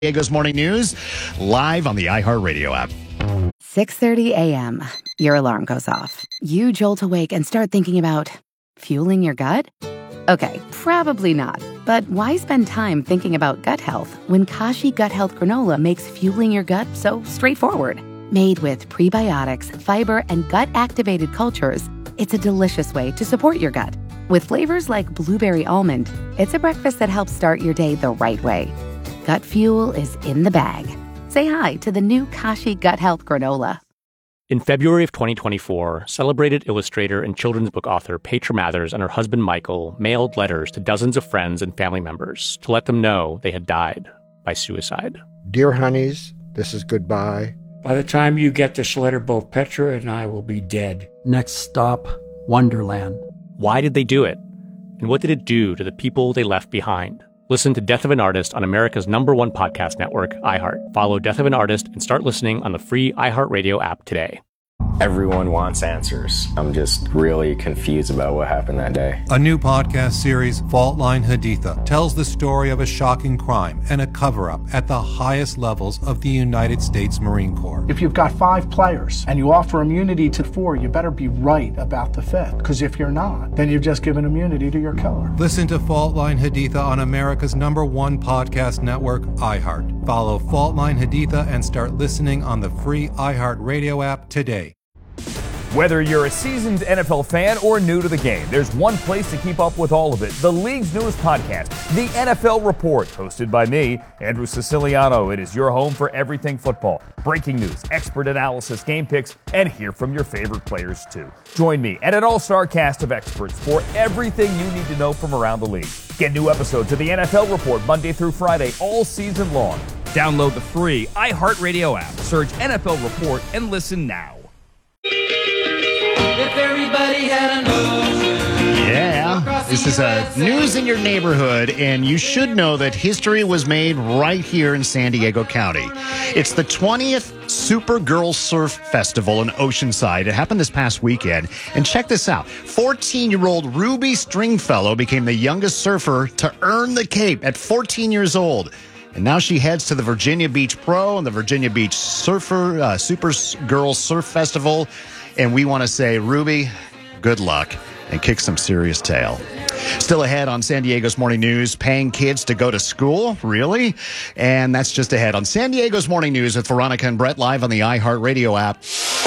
Diego's Morning News, live on the iHeartRadio app. 6:30 a.m. Your alarm goes off. You jolt awake and start thinking about fueling your gut? Okay, probably not. But why spend time thinking about gut health when Kashi Gut Health Granola makes fueling your gut so straightforward? Made with prebiotics, fiber, and gut-activated cultures, it's a delicious way to support your gut. With flavors like blueberry almond, it's a breakfast that helps start your day the right way. Gut fuel is in the bag. Say hi to the new Kashi Gut Health Granola. In February of 2024, celebrated illustrator and children's book author Petra Mathers and her husband Michael mailed letters to dozens of friends and family members to let them know they had died by suicide. Dear honeys, this is goodbye. By the time you get this letter, both Petra and I will be dead. Next stop, Wonderland. Why did they do it? And what did it do to the people they left behind? Listen to Death of an Artist on America's #1 podcast network, iHeart. Follow Death of an Artist and start listening on the free iHeartRadio app today. Everyone wants answers. I'm just really confused about what happened that day. A new podcast series, Fault Line Haditha, tells the story of a shocking crime and a cover-up at the highest levels of the United States Marine Corps. If you've got 5 players and you offer immunity to 4, you better be right about the 5th. Because if you're not, then you've just given immunity to your killer. Listen to Fault Line Haditha on America's #1 podcast network, iHeart. Follow Fault Line Haditha and start listening on the free iHeartRadio app today. Whether you're a seasoned NFL fan or new to the game, there's one place to keep up with all of it. The league's newest podcast, The NFL Report, hosted by me, Andrew Siciliano. It is your home for everything football. Breaking news, expert analysis, game picks, and hear from your favorite players too. Join me and an all-star cast of experts for everything you need to know from around the league. Get new episodes of The NFL Report Monday through Friday all season long. Download the free iHeartRadio app, search NFL Report, and listen now. If everybody had an ocean. Yeah, this is news in your neighborhood, and you should know that history was made right here in San Diego County. It's the 20th Supergirl Surf Festival in Oceanside. It happened this past weekend, and check this out. 14-year-old Ruby Stringfellow became the youngest surfer to earn the Cape at 14 years old. And now she heads to the Virginia Beach Pro and the Virginia Beach Supergirl Surf Festival. And we want to say, Ruby, good luck and kick some serious tail. Still ahead on San Diego's Morning News, paying kids to go to school? Really? And that's just ahead on San Diego's Morning News with Veronica and Brett live on the iHeartRadio app.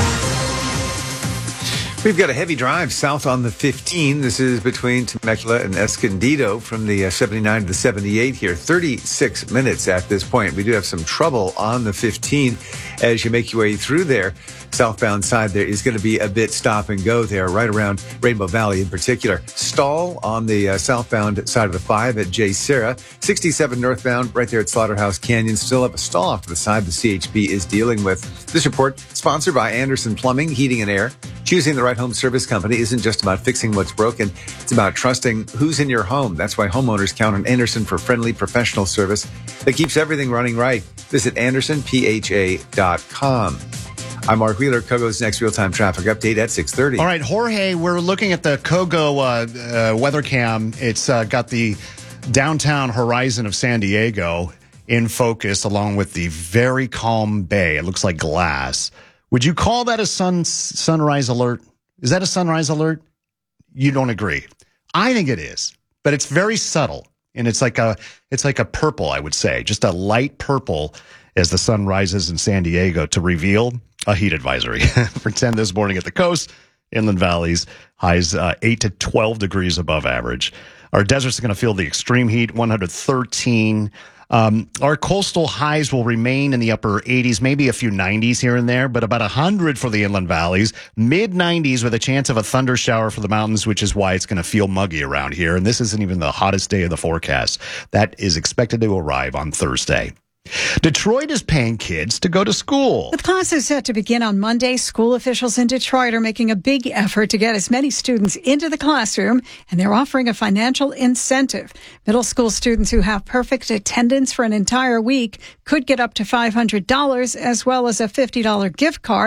We've got a heavy drive south on the 15. This is between Temecula and Escondido from the 79 to the 78 here. 36 minutes at this point. We do have some trouble on the 15 as you make your way through there. Southbound side there is going to be a bit stop and go there, right around Rainbow Valley in particular. Stall on the southbound side of the 5 at J. Sarah. 67 northbound right there at Slaughterhouse Canyon. Still have a stall off to the side the CHP is dealing with. This report sponsored by Anderson Plumbing, Heating and Air. Choosing the right home service company isn't just about fixing what's broken. It's about trusting who's in your home. That's why homeowners count on Anderson for friendly professional service that keeps everything running right. Visit AndersonPHA.com. I'm Mark Wheeler. Kogo's next real-time traffic update at 6:30. All right, Jorge, we're looking at the Kogo weather cam. It's got the downtown horizon of San Diego in focus, along with the very calm bay. It looks like glass. Would you call that a sunrise alert? Is that a sunrise alert? You don't agree. I think it is, but it's very subtle, and it's like a purple, I would say, just a light purple as the sun rises in San Diego to reveal a heat advisory for 10 this morning at the coast, inland valleys, highs 8 to 12 degrees above average. Our deserts are going to feel the extreme heat, 113. Our coastal highs will remain in the upper 80s, maybe a few 90s here and there, but about 100 for the inland valleys, mid-90s with a chance of a thunder shower for the mountains, which is why it's going to feel muggy around here. And this isn't even the hottest day of the forecast. That is expected to arrive on Thursday. Detroit is paying kids to go to school. With classes set to begin on Monday, school officials in Detroit are making a big effort to get as many students into the classroom, and they're offering a financial incentive. Middle school students who have perfect attendance for an entire week could get up to $500 as well as a $50 gift card,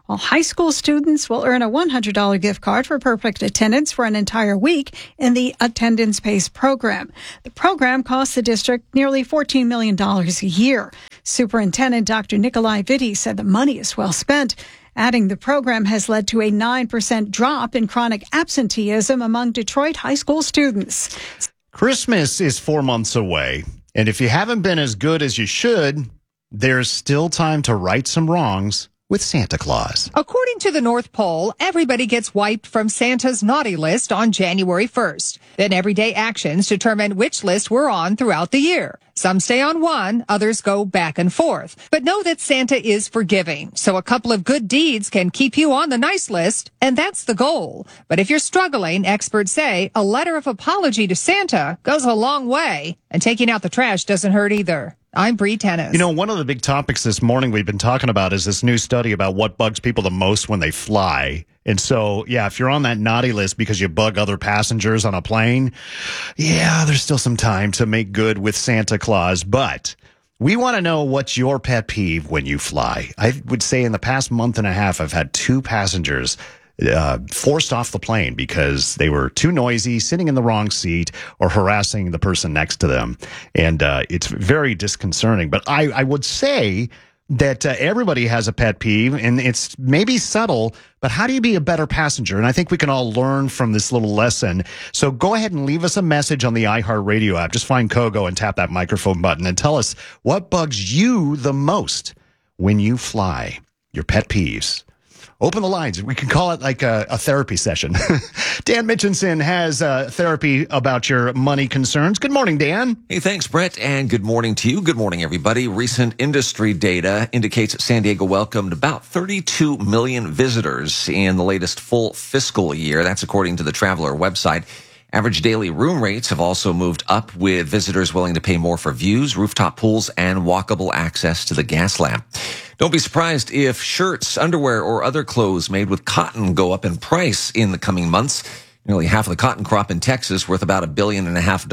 while high school students will earn a $100 gift card for perfect attendance for an entire week in the Attendance Pace program. The program costs the district nearly $14 million a year. Superintendent Dr. Nikolai Vitti said the money is well spent, adding the program has led to a 9% drop in chronic absenteeism among Detroit high school students. Christmas is 4 months away, and if you haven't been as good as you should, there's still time to right some wrongs with Santa Claus. According to the North Pole, everybody gets wiped from Santa's naughty list on January 1st. Then everyday actions determine which list we're on throughout the year. Some stay on one, others go back and forth. But know that Santa is forgiving, so a couple of good deeds can keep you on the nice list, and that's the goal. But if you're struggling, experts say a letter of apology to Santa goes a long way, and taking out the trash doesn't hurt either. I'm Bree Tennis. You know, one of the big topics this morning we've been talking about is this new study about what bugs people the most when they fly. And so, yeah, if you're on that naughty list because you bug other passengers on a plane, yeah, there's still some time to make good with Santa Claus. But we want to know what's your pet peeve when you fly. I would say in the past month and a half, I've had 2 passengers forced off the plane because they were too noisy, sitting in the wrong seat, or harassing the person next to them. And it's very disconcerting. But I would say that everybody has a pet peeve, and it's maybe subtle, but how do you be a better passenger? And I think we can all learn from this little lesson. So go ahead and leave us a message on the iHeartRadio app. Just find Kogo and tap that microphone button and tell us what bugs you the most when you fly, your pet peeves. Open the lines. We can call it like a therapy session. Dan Mitchinson has therapy about your money concerns. Good morning, Dan. Hey, thanks, Brett, and good morning to you. Good morning, everybody. Recent industry data indicates San Diego welcomed about 32 million visitors in the latest full fiscal year. That's according to the Traveler website. Average daily room rates have also moved up, with visitors willing to pay more for views, rooftop pools, and walkable access to the gas lamp. Don't be surprised if shirts, underwear, or other clothes made with cotton go up in price in the coming months. Nearly half of the cotton crop in Texas, worth about $1.5 billion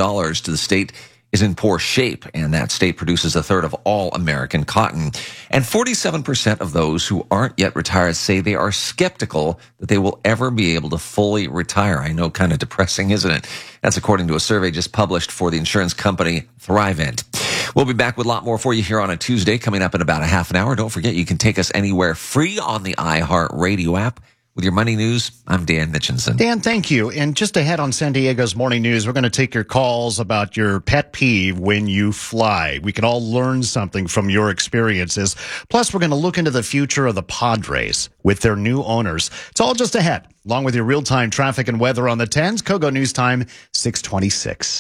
to the state, is in poor shape, and that state produces a third of all American cotton. And 47% of those who aren't yet retired say they are skeptical that they will ever be able to fully retire. I know, kind of depressing, isn't it? That's according to a survey just published for the insurance company Thrivent. We'll be back with a lot more for you here on a Tuesday, coming up in about a half an hour. Don't forget, you can take us anywhere free on the iHeartRadio app. With your money news, I'm Dan Mitchinson. Dan, thank you. And just ahead on San Diego's Morning News, we're going to take your calls about your pet peeve when you fly. We can all learn something from your experiences. Plus, we're going to look into the future of the Padres with their new owners. It's all just ahead, along with your real-time traffic and weather on the 10s. Kogo News Time, 6:26.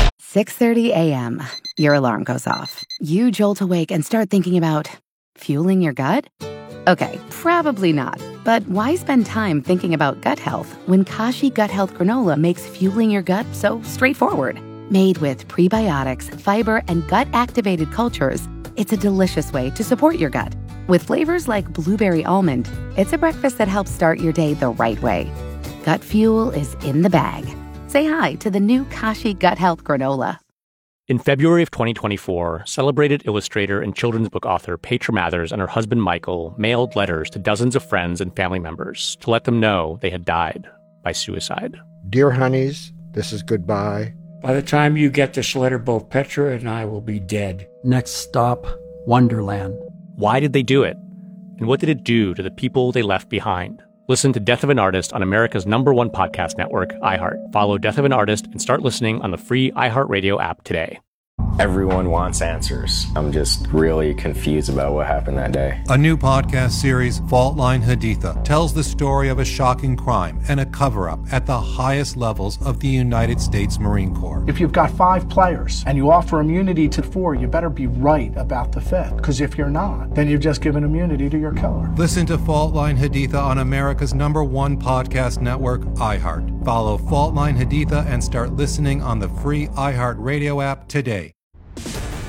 6:30 a.m. Your alarm goes off. You jolt awake and start thinking about fueling your gut? Okay, probably not. But why spend time thinking about gut health when Kashi Gut Health Granola makes fueling your gut so straightforward? Made with prebiotics, fiber, and gut-activated cultures, it's a delicious way to support your gut. With flavors like blueberry almond, it's a breakfast that helps start your day the right way. Gut fuel is in the bag. Say hi to the new Kashi Gut Health Granola. In February of 2024, celebrated illustrator and children's book author Petra Mathers and her husband Michael mailed letters to dozens of friends and family members to let them know they had died by suicide. Dear honeys, this is goodbye. By the time you get this letter, both Petra and I will be dead. Next stop, Wonderland. Why did they do it? And what did it do to the people they left behind? Listen to Death of an Artist on America's #1 podcast network, iHeart. Follow Death of an Artist and start listening on the free iHeartRadio app today. Everyone wants answers. I'm just really confused about what happened that day. A new podcast series, Fault Line Haditha, tells the story of a shocking crime and a cover-up at the highest levels of the United States Marine Corps. If you've got 5 players and you offer immunity to 4, you better be right about the 5th. Because if you're not, then you've just given immunity to your killer. Listen to Fault Line Haditha on America's #1 podcast network, iHeart. Follow Fault Line Haditha and start listening on the free iHeartRadio app today.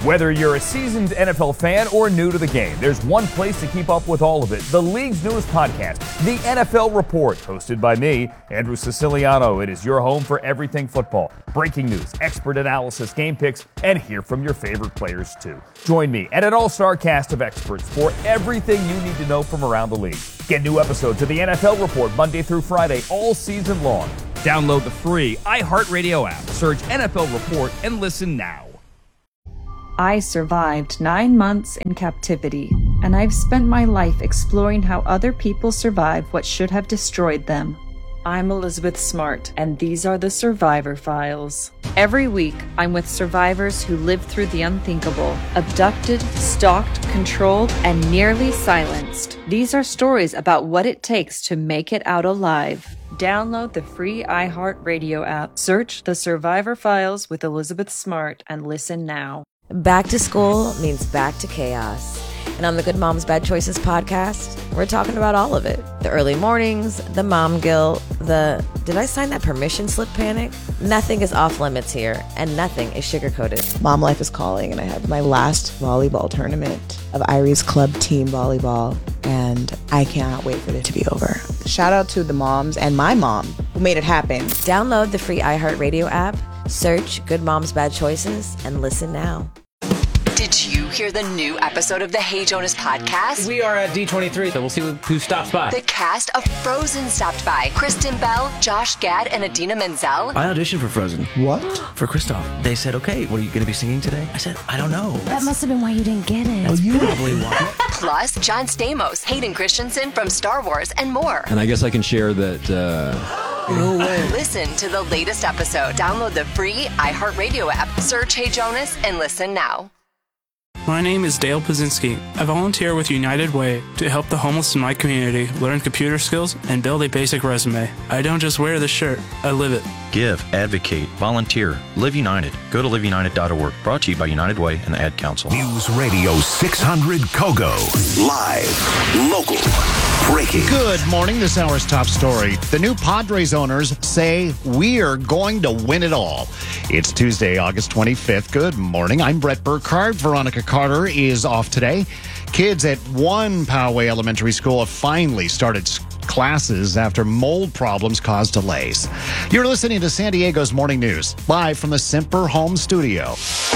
Whether you're a seasoned NFL fan or new to the game, there's one place to keep up with all of it. The league's newest podcast, The NFL Report, hosted by me, Andrew Siciliano. It is your home for everything football. Breaking news, expert analysis, game picks, and hear from your favorite players too. Join me and an all-star cast of experts for everything you need to know from around the league. Get new episodes of The NFL Report Monday through Friday all season long. Download the free iHeartRadio app. Search NFL Report and listen now. I survived 9 months in captivity, and I've spent my life exploring how other people survive what should have destroyed them. I'm Elizabeth Smart, and these are the Survivor Files. Every week, I'm with survivors who lived through the unthinkable, abducted, stalked, controlled, and nearly silenced. These are stories about what it takes to make it out alive. Download the free iHeartRadio app, search The Survivor Files with Elizabeth Smart, and listen now. Back to school means back to chaos. And on the Good Moms Bad Choices podcast, we're talking about all of it. The early mornings, the mom guilt, the did I sign that permission slip panic? Nothing is off limits here, and nothing is sugar-coated. Mom life is calling, and I had my last volleyball tournament of Irie's club team volleyball, and I cannot wait for it to be over. Shout out to the moms and my mom who made it happen. Download the free iHeartRadio app, search Good Moms Bad Choices, and listen now. Did you hear the new episode of the Hey Jonas podcast? We are at D23, so we'll see who stops by. The cast of Frozen stopped by. Kristen Bell, Josh Gad, and Idina Menzel. I auditioned for Frozen. What? For Kristoff. They said, okay, what are you going to be singing today? I said, I don't know. That must have been why you didn't get it. That's probably why. Plus, John Stamos, Hayden Christensen from Star Wars, and more. And I guess I can share that... No way. Listen to the latest episode. Download the free iHeartRadio app. Search Hey Jonas and listen now. My name is Dale Pazinski. I volunteer with United Way to help the homeless in my community learn computer skills and build a basic resume. I don't just wear the shirt, I live it. Give, advocate, volunteer, Live United. Go to liveunited.org. Brought to you by United Way and the Ad Council. News Radio 600 Kogo. Live, local, breaking. Good morning. This hour's top story. The new Padres owners say we're going to win it all. It's Tuesday, August 25th. Good morning. I'm Brett Burkhardt. Veronica Carter is off today. Kids at one Poway Elementary School have finally started classes after mold problems caused delays. You're listening to San Diego's Morning News, live from the Semper Home Studio.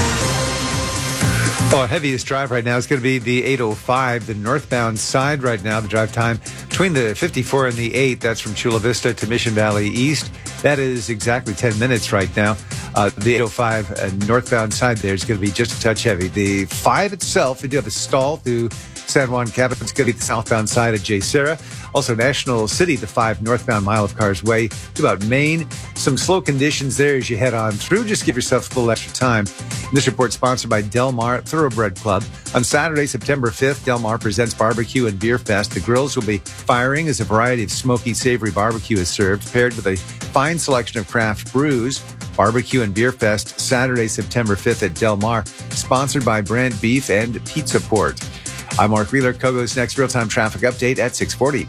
Our heaviest drive right now is going to be the 805, the northbound side right now. The drive time between the 54 and the 8, that's from Chula Vista to Mission Valley East. That is exactly 10 minutes right now. The 805 northbound side there is going to be just a touch heavy. The 5 itself, we do have a stall through San Juan Capital. It's going to be the southbound side of J. Serra. Also, National City, the 5 northbound mile of cars way to about Maine. Some slow conditions there as you head on through. Just give yourself a little extra time. This report sponsored by Del Mar Thoroughbred Club. On Saturday, September 5th, Del Mar presents Barbecue and Beer Fest. The grills will be firing as a variety of smoky, savory barbecue is served, paired with a fine selection of craft brews. Barbecue and Beer Fest, Saturday, September 5th at Del Mar, sponsored by Brandt Beef and Pizza Port. I'm Mark Wheeler. Kogo's next real-time traffic update at 6:40.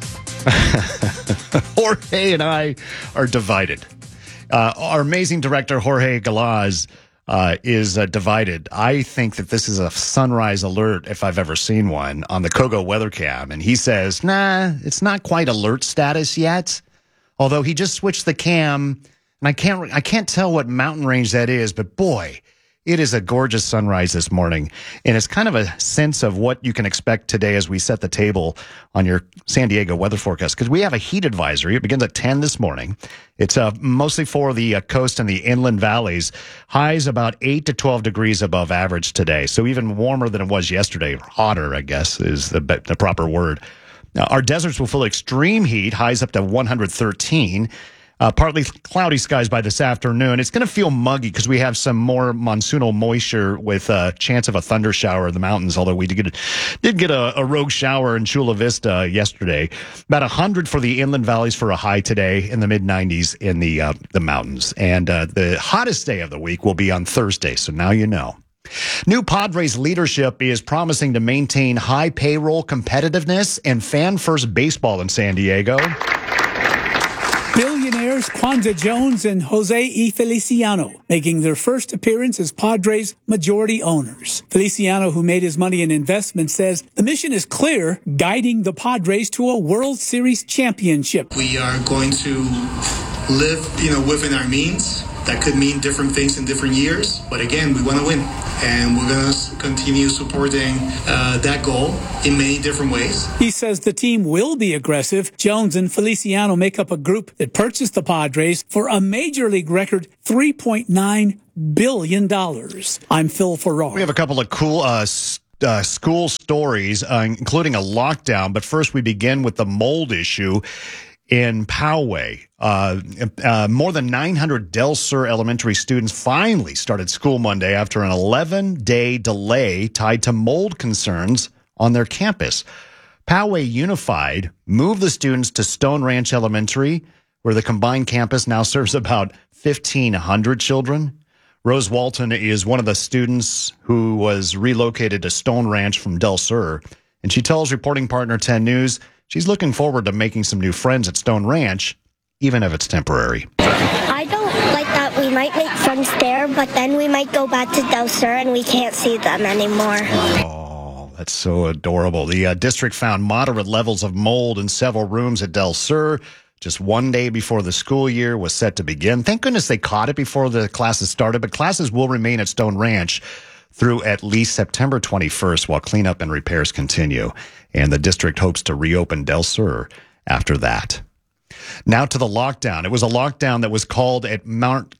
Jorge and I are divided. Our amazing director, Jorge Galaz, is divided. I think that this is a sunrise alert, if I've ever seen one, on the Kogo weather cam. And he says, nah, it's not quite alert status yet. Although he just switched the cam, and I can't tell what mountain range that is, but boy, it is a gorgeous sunrise this morning, and it's kind of a sense of what you can expect today as we set the table on your San Diego weather forecast, because we have a heat advisory. It begins at 10 this morning. It's mostly for the coast and the inland valleys. Highs about 8 to 12 degrees above average today, so even warmer than it was yesterday. Hotter, I guess, is the proper word. Our deserts will feel extreme heat, highs up to 113. Partly cloudy skies by this afternoon. It's going to feel muggy because we have some more monsoonal moisture with a chance of a thunder shower in the mountains, although we did get a rogue shower in Chula Vista yesterday. About 100 for the inland valleys for a high today, in the mid-90s in the mountains. And the hottest day of the week will be on Thursday, so now you know. New Padres leadership is promising to maintain high payroll competitiveness and fan-first baseball in San Diego. Billionaires Kwanzaa Jones and Jose E. Feliciano making their first appearance as Padres majority owners. Feliciano, who made his money in investments, says the mission is clear, guiding the Padres to a World Series championship. We are going to live, within our means. That could mean different things in different years. But again, we want to win. And we're going to continue supporting that goal in many different ways. He says the team will be aggressive. Jones and Feliciano make up a group that purchased the Padres for a Major League record $3.9 billion. I'm Phil Farrar. We have a couple of cool school stories, including a lockdown. But first, we begin with the mold issue in Poway. More than 900 Del Sur elementary students finally started school Monday after an 11-day delay tied to mold concerns on their campus. Poway Unified moved the students to Stone Ranch Elementary, where the combined campus now serves about 1,500 children. Rose Walton is one of the students who was relocated to Stone Ranch from Del Sur, and she tells reporting partner 10 News she's looking forward to making some new friends at Stone Ranch, even if it's temporary. I don't like that we might make friends there, but then we might go back to Del Sur and we can't see them anymore. Oh, that's so adorable. The district found moderate levels of mold in several rooms at Del Sur just one day before the school year was set to begin. Thank goodness they caught it before the classes started, but classes will remain at Stone Ranch through at least September 21st while cleanup and repairs continue. And the district hopes to reopen Del Sur after that. Now to the lockdown. It was a lockdown that was called at Mount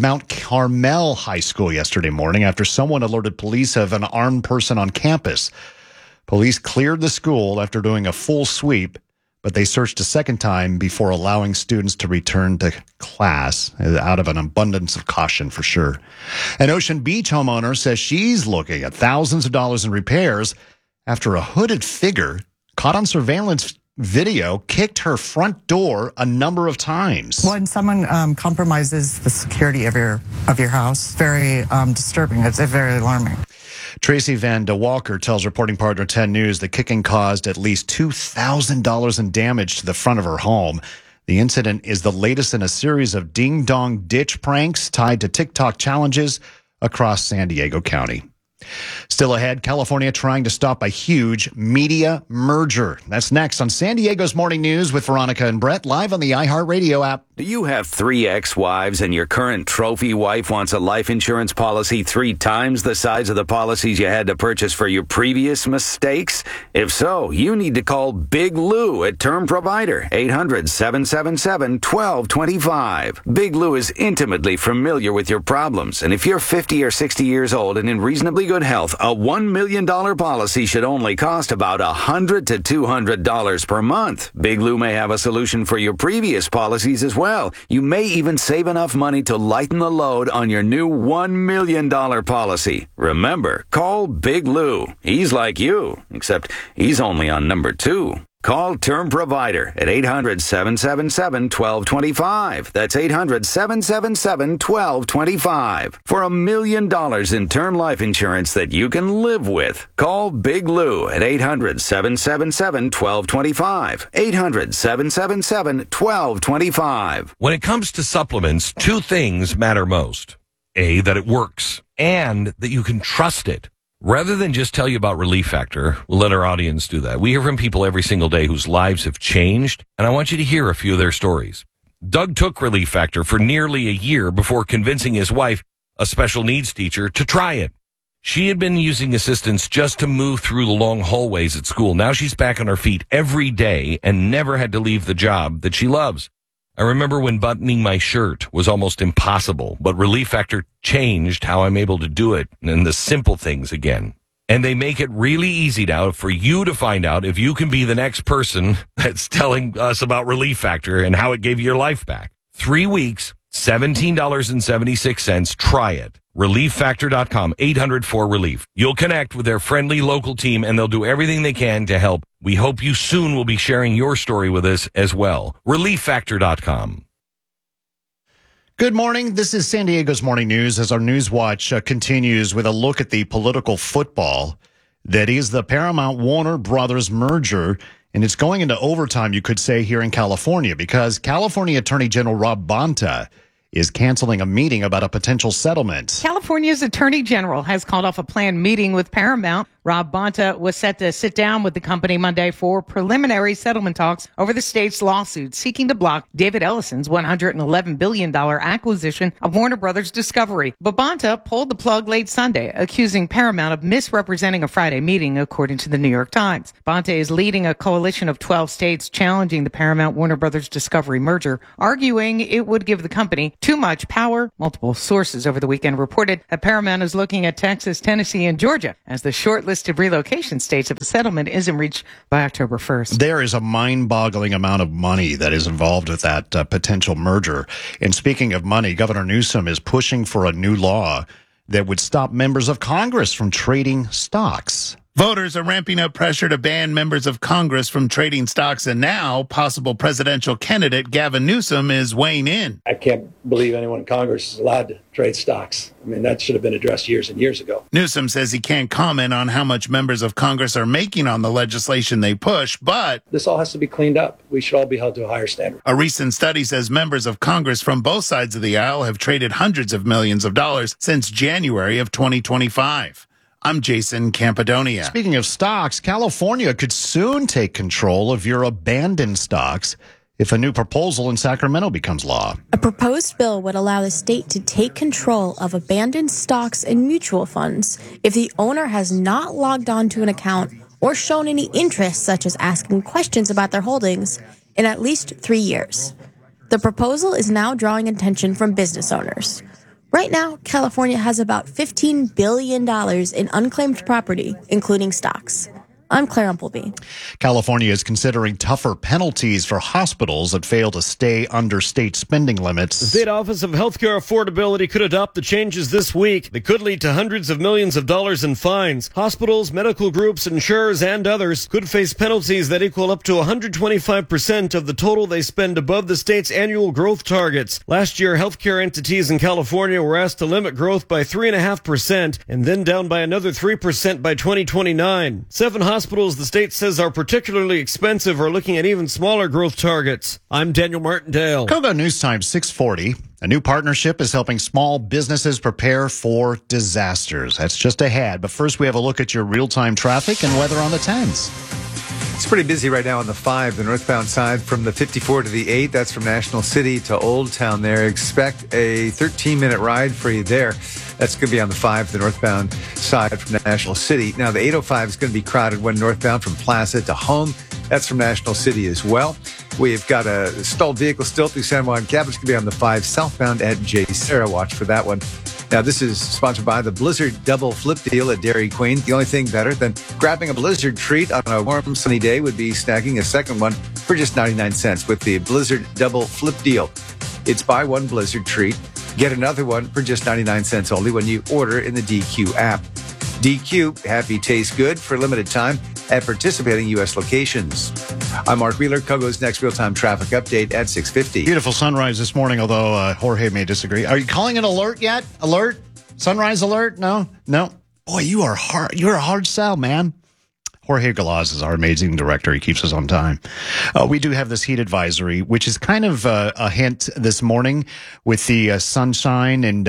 Carmel High School yesterday morning after someone alerted police of an armed person on campus. Police cleared the school after doing a full sweep, but they searched a second time before allowing students to return to class out of an abundance of caution for sure. An Ocean Beach homeowner says she's looking at thousands of dollars in repairs after a hooded figure caught on surveillance video kicked her front door a number of times. When someone compromises the security of your house, very disturbing. It's very alarming. Tracy Van De Walker tells reporting partner 10 News the kicking caused at least $2,000 in damage to the front of her home. The incident is the latest in a series of ding-dong ditch pranks tied to TikTok challenges across San Diego County. Still ahead, California trying to stop a huge media merger. That's next on San Diego's Morning News with Veronica and Brett, live on the iHeartRadio app. Do you have 3 ex-wives and your current trophy wife wants a life insurance policy 3 times the size of the policies you had to purchase for your previous mistakes? If so, you need to call Big Lou at Term Provider, 800-777-1225. Big Lou is intimately familiar with your problems, and if you're 50 or 60 years old and in reasonably good health, a $1 million policy should only cost about $100 to $200 per month. Big Lou may have a solution for your previous policies as well. You may even save enough money to lighten the load on your new $1 million policy. Remember, call Big Lou. He's like you, except he's only on number 2. Call Term Provider at 800-777-1225. That's 800-777-1225. For $1 million in term life insurance that you can live with. Call Big Lou at 800-777-1225. 800-777-1225. When it comes to supplements, 2 things matter most. A, that it works, and that you can trust it. Rather than just tell you about Relief Factor, we'll let our audience do that. We hear from people every single day whose lives have changed, and I want you to hear a few of their stories. Doug took Relief Factor for nearly a year before convincing his wife, a special needs teacher, to try it. She had been using assistance just to move through the long hallways at school. Now she's back on her feet every day and never had to leave the job that she loves. I remember when buttoning my shirt was almost impossible, but Relief Factor changed how I'm able to do it and the simple things again. And they make it really easy now for you to find out if you can be the next person that's telling us about Relief Factor and how it gave you your life back. 3 weeks, $17.76. Try it. ReliefFactor.com, 800-4RELIEF. You'll connect with their friendly local team, and they'll do everything they can to help. We hope you soon will be sharing your story with us as well. ReliefFactor.com. Good morning. This is San Diego's Morning News as our News Watch continues with a look at the political football that is the Paramount Warner Brothers merger And it's going into overtime, you could say, here in California, because California Attorney General Rob Bonta is canceling a meeting about a potential settlement. California's Attorney General has called off a planned meeting with Paramount. Rob Bonta was set to sit down with the company Monday for preliminary settlement talks over the state's lawsuit seeking to block David Ellison's $111 billion acquisition of Warner Brothers Discovery. But Bonta pulled the plug late Sunday, accusing Paramount of misrepresenting a Friday meeting, according to the New York Times. Bonta is leading a coalition of 12 states challenging the Paramount-Warner Brothers Discovery merger, arguing it would give the company too much power. Multiple sources over the weekend reported that Paramount is looking at Texas, Tennessee, and Georgia as the short-listed relocation states if a settlement isn't reached by October 1st. There is a mind-boggling amount of money that is involved with that potential merger. And speaking of money, Governor Newsom is pushing for a new law that would stop members of Congress from trading stocks. Voters are ramping up pressure to ban members of Congress from trading stocks, and now possible presidential candidate Gavin Newsom is weighing in. I can't believe anyone in Congress is allowed to trade stocks. I mean, that should have been addressed years and years ago. Newsom says he can't comment on how much members of Congress are making on the legislation they push, but this all has to be cleaned up. We should all be held to a higher standard. A recent study says members of Congress from both sides of the aisle have traded hundreds of millions of dollars since January of 2025. I'm Jason Campidonia. Speaking of stocks, California could soon take control of your abandoned stocks if a new proposal in Sacramento becomes law. A proposed bill would allow the state to take control of abandoned stocks and mutual funds if the owner has not logged on to an account or shown any interest, such as asking questions about their holdings, in at least 3 years. The proposal is now drawing attention from business owners. Right now, California has about $15 billion in unclaimed property, including stocks. I'm Claire Umpleby. California is considering tougher penalties for hospitals that fail to stay under state spending limits. The State Office of Healthcare Affordability could adopt the changes this week that could lead to hundreds of millions of dollars in fines. Hospitals, medical groups, insurers, and others could face penalties that equal up to 125% of the total they spend above the state's annual growth targets. Last year, healthcare entities in California were asked to limit growth by 3.5% and then down by another 3% by 2029. 7 hospitals the state says are particularly expensive are looking at even smaller growth targets. I'm Daniel Martindale. KOGO News Time 640. A new partnership is helping small businesses prepare for disasters. That's just ahead. But first, we have a look at your real-time traffic and weather on the 10s. It's pretty busy right now on the 5, the northbound side from the 54 to the 8. That's from National City to Old Town there. Expect a 13-minute ride for you there. That's going to be on the 5, the northbound side from National City. Now, the 805 is going to be crowded when northbound from Plaza to Home. That's from National City as well. We've got a stalled vehicle still through San Juan Cap. It's going to be on the 5 southbound at J. Sarah. Watch for that one. Now, this is sponsored by the Blizzard Double Flip Deal at Dairy Queen. The only thing better than grabbing a Blizzard treat on a warm, sunny day would be snagging a second one for just 99 cents with the Blizzard Double Flip Deal. It's buy one Blizzard treat, get another one for just 99 cents only when you order in the DQ app. DQ, happy tastes good for a limited time at participating U.S. locations. I'm Mark Wheeler. KOGO's next real-time traffic update at 6:50. Beautiful sunrise this morning, although Jorge may disagree. Are you calling an alert yet? Alert? Sunrise alert? No? Boy, you're a hard sell, man. Jorge Galaz is our amazing director. He keeps us on time. We do have this heat advisory, which is kind of a hint this morning with the sunshine, and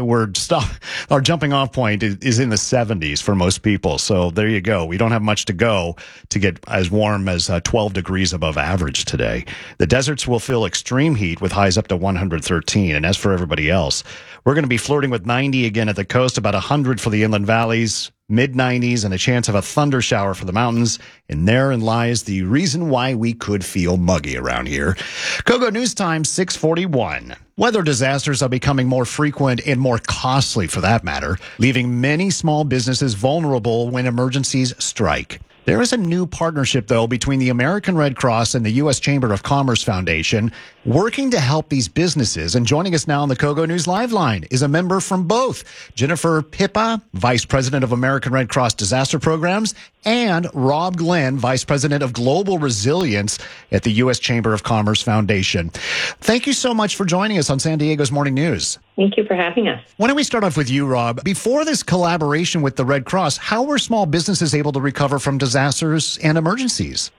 our jumping off point is in the 70s for most people. So there you go. We don't have much to go to get as warm as 12 degrees above average today. The deserts will feel extreme heat with highs up to 113. And as for everybody else, we're going to be flirting with 90 again at the coast, about 100 for the inland valleys, mid-90s, and a chance of a thunder shower for the mountains. And therein lies the reason why we could feel muggy around here. KOGO News Time 641. Weather disasters are becoming more frequent and more costly for that matter, leaving many small businesses vulnerable when emergencies strike. There is a new partnership, though, between the American Red Cross and the U.S. Chamber of Commerce Foundation working to help these businesses. And joining us now on the KOGO News Live line is a member from both. Jennifer Pippa, Vice President of American Red Cross Disaster Programs, and Rob Glenn, Vice President of Global Resilience at the U.S. Chamber of Commerce Foundation. Thank you so much for joining us on San Diego's Morning News. Thank you for having us. Why don't we start off with you, Rob? Before this collaboration with the Red Cross, how were small businesses able to recover from disasters and emergencies?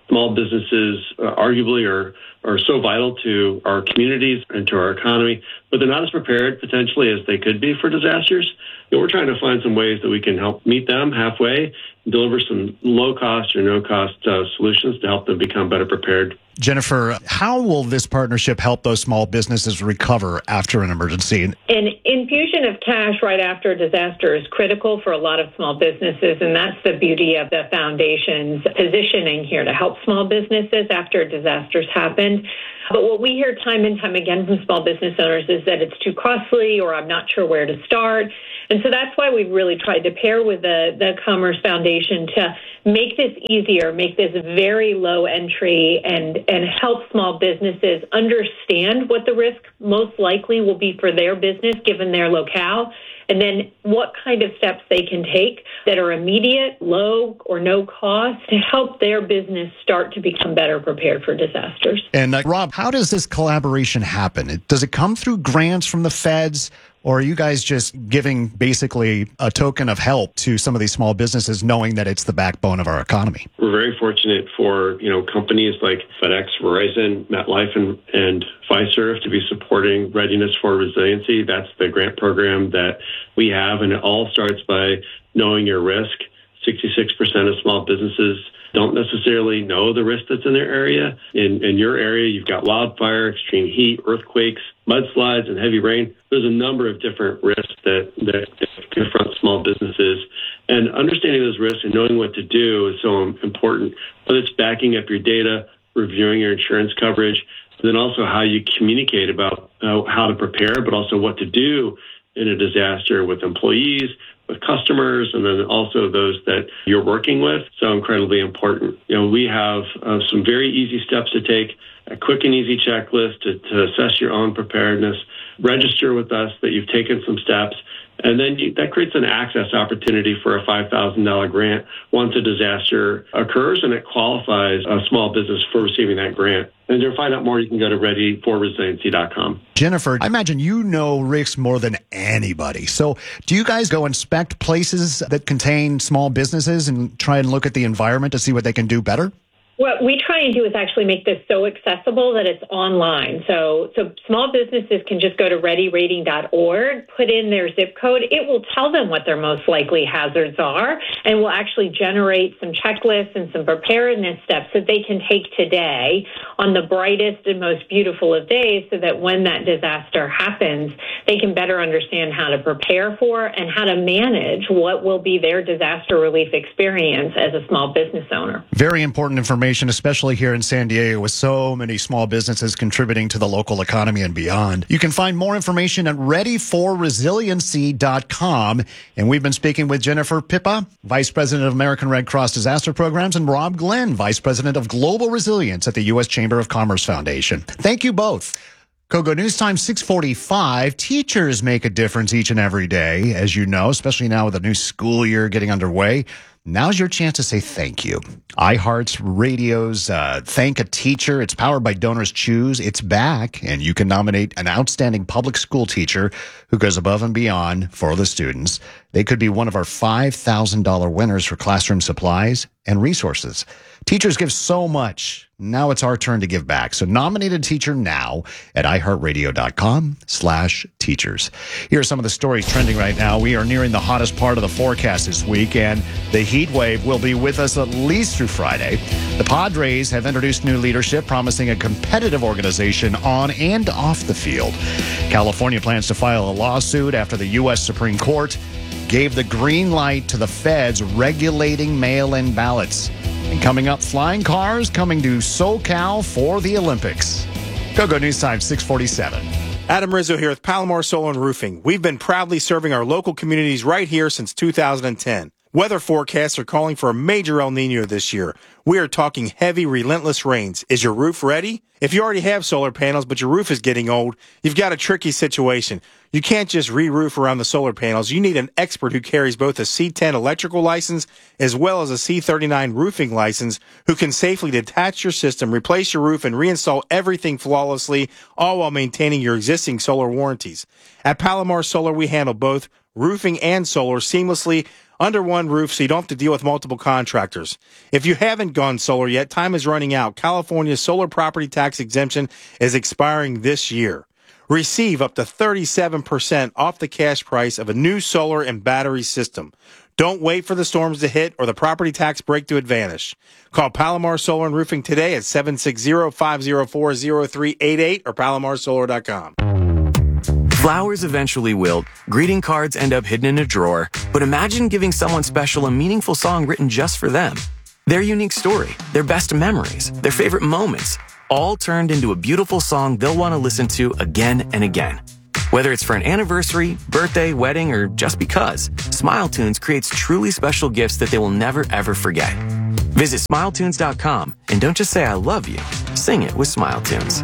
Small businesses arguably are so vital to our communities and to our economy, but they're not as prepared potentially as they could be for disasters. We're trying to find some ways that we can help meet them halfway, deliver some low-cost or no-cost solutions to help them become better prepared. Jennifer, how will this partnership help those small businesses recover after an emergency? An infusion of cash right after a disaster is critical for a lot of small businesses, and that's the beauty of the foundation's positioning here to help small businesses after disasters happen. But what we hear time and time again from small business owners is that it's too costly, or I'm not sure where to start. And so that's why we've really tried to pair with the Commerce Foundation to make this easier, make this very low entry, and help small businesses understand what the risk most likely will be for their business given their locale, and then what kind of steps they can take that are immediate, low, or no cost to help their business start to become better prepared for disasters. And Rob, how does this collaboration happen? Does it come through grants from the feds, or are you guys just giving basically a token of help to some of these small businesses, knowing that it's the backbone of our economy? We're very fortunate for companies like FedEx, Verizon, MetLife, and Fiserv to be supporting Readiness for Resiliency. That's the grant program that we have, and it all starts by knowing your risk. 66% of small businesses don't necessarily know the risk that's in their area. In your area, you've got wildfire, extreme heat, earthquakes, mudslides, and heavy rain. There's a number of different risks that confront small businesses. And understanding those risks and knowing what to do is so important, whether it's backing up your data, reviewing your insurance coverage, and then also how you communicate about how to prepare, but also what to do in a disaster with employees, with customers, and then also those that you're working with. So incredibly important. We have some very easy steps to take, a quick and easy checklist to assess your own preparedness, register with us that you've taken some steps, and then that creates an access opportunity for a $5,000 grant once a disaster occurs, and it qualifies a small business for receiving that grant. And to find out more, you can go to readyforresiliency.com. Jennifer, I imagine you know risks more than anybody. So do you guys go inspect places that contain small businesses and try and look at the environment to see what they can do better? What we try and do is actually make this so accessible that it's online. So small businesses can just go to readyrating.org, put in their zip code. It will tell them what their most likely hazards are, and will actually generate some checklists and some preparedness steps that they can take today on the brightest and most beautiful of days, so that when that disaster happens, they can better understand how to prepare for and how to manage what will be their disaster relief experience as a small business owner. Very important information, especially here in San Diego with so many small businesses contributing to the local economy and beyond. You can find more information at readyforresiliency.com. And we've been speaking with Jennifer Pippa, Vice President of American Red Cross Disaster Programs, and Rob Glenn, Vice President of Global Resilience at the U.S. Chamber of Commerce Foundation. Thank you both. Kogo News Time 6:45. Teachers make a difference each and every day, as you know, especially now with the new school year getting underway. Now's your chance to say thank you. iHeart's Radio's Thank a Teacher. It's powered by Donors Choose. It's back, and you can nominate an outstanding public school teacher who goes above and beyond for the students. They could be one of our $5,000 winners for classroom supplies and resources. Teachers give so much. Now it's our turn to give back. So nominate a teacher now at iHeartRadio.com/teachers. Here are some of the stories trending right now. We are nearing the hottest part of the forecast this week, and the heat wave will be with us at least through Friday. The Padres have introduced new leadership, promising a competitive organization on and off the field. California plans to file a lawsuit after the U.S. Supreme Court gave the green light to the feds regulating mail-in ballots. And coming up, flying cars coming to SoCal for the Olympics. Kogo News Time 6:47. Adam Rizzo here with Palomar Solar and Roofing. We've been proudly serving our local communities right here since 2010. Weather forecasts are calling for a major El Nino this year. We are talking heavy, relentless rains. Is your roof ready? If you already have solar panels, but your roof is getting old, you've got a tricky situation. You can't just re-roof around the solar panels. You need an expert who carries both a C10 electrical license as well as a C39 roofing license, who can safely detach your system, replace your roof, and reinstall everything flawlessly, all while maintaining your existing solar warranties. At Palomar Solar, we handle both roofing and solar seamlessly under one roof so you don't have to deal with multiple contractors. If you haven't gone solar yet, time is running out. California's solar property tax exemption is expiring this year. Receive up to 37% off the cash price of a new solar and battery system. Don't wait for the storms to hit or the property tax break to vanish. Call Palomar Solar and Roofing today at 760-504-0388 or palomarsolar.com. Flowers eventually wilt, greeting cards end up hidden in a drawer, but imagine giving someone special a meaningful song written just for them. Their unique story, their best memories, their favorite moments, all turned into a beautiful song they'll want to listen to again and again. Whether it's for an anniversary, birthday, wedding, or just because, SmileTunes creates truly special gifts that they will never ever forget. Visit SmileTunes.com and don't just say I love you, sing it with SmileTunes.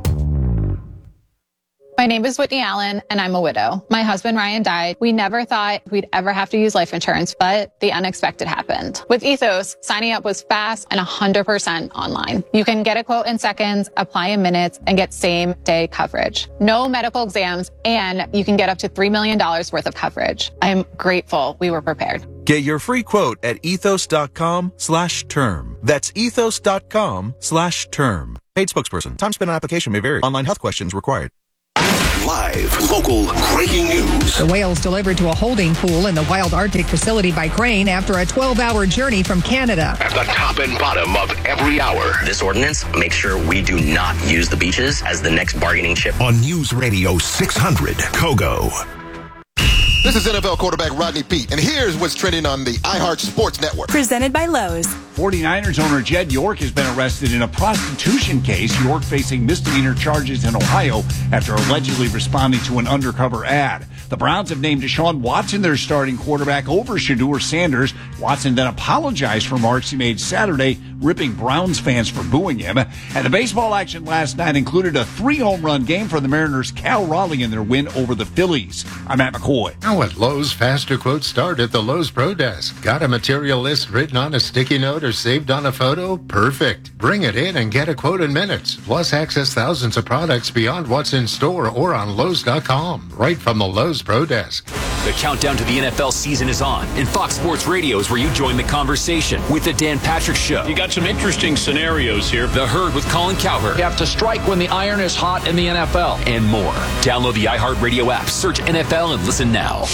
My name is Whitney Allen, and I'm a widow. My husband, Ryan, died. We never thought we'd ever have to use life insurance, but the unexpected happened. With Ethos, signing up was fast and 100% online. You can get a quote in seconds, apply in minutes, and get same-day coverage. No medical exams, and you can get up to $3 million worth of coverage. I'm grateful we were prepared. Get your free quote at ethos.com/term. That's ethos.com/term. Paid spokesperson. Time spent on application may vary. Online health questions required. Live, local, breaking news. The whales delivered to a holding pool in the Wild Arctic facility by crane after a 12-hour journey from Canada. At the top and bottom of every hour. This ordinance makes sure we do not use the beaches as the next bargaining chip. On News Radio 600, Kogo. This is NFL quarterback Rodney Peete, and here's what's trending on the iHeart Sports Network. Presented by Lowe's. 49ers owner Jed York has been arrested in a prostitution case. York facing misdemeanor charges in Ohio after allegedly responding to an undercover ad. The Browns have named Deshaun Watson their starting quarterback over Shedeur Sanders. Watson then apologized for remarks he made Saturday, ripping Browns fans for booing him. And the baseball action last night included a 3-home run game for the Mariners' Cal Raleigh in their win over the Phillies. I'm Matt McCoy. Now at Lowe's, faster quotes start at the Lowe's Pro Desk. Got a material list written on a sticky note or saved on a photo? Perfect. Bring it in and get a quote in minutes. Plus, access thousands of products beyond what's in store or on Lowe's.com. Right from the Lowe's Pro Desk. The countdown to the NFL season is on, and Fox Sports Radio is where you join the conversation with the Dan Patrick Show. You got some interesting scenarios here. The Herd with Colin Cowherd. You have to strike when the iron is hot in the NFL. And more. Download the iHeartRadio app, search NFL, and listen now.